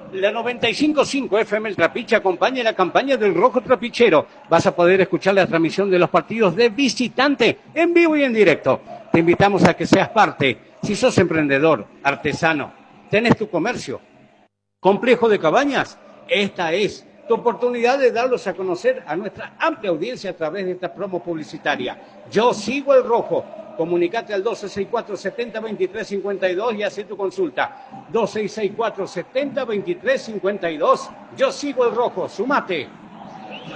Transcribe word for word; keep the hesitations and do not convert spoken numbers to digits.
La noventa y cinco punto cinco F M El Trapiche acompaña la campaña del Rojo Trapichero. Vas a poder escuchar la transmisión de los partidos de visitante en vivo y en directo. Te invitamos a que seas parte. Si sos emprendedor, artesano, tenés tu comercio, complejo de cabañas, esta es tu oportunidad de darlos a conocer a nuestra amplia audiencia a través de esta promo publicitaria. Yo sigo el Rojo. Comunicate al dos seis seis cuatro, siete cero, dos tres cinco dos y haz tu consulta. dos seis seis cuatro, siete cero, dos tres cinco dos. Yo sigo el Rojo. Sumate.